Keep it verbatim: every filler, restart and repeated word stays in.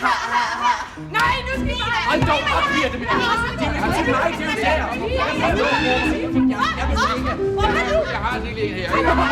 Nej, nu skal I... Hold dog op, bliver det med det. Det er jo ikke mig, det er jo der. Jeg vil ikke. Hvor er du? Jeg har lige en her.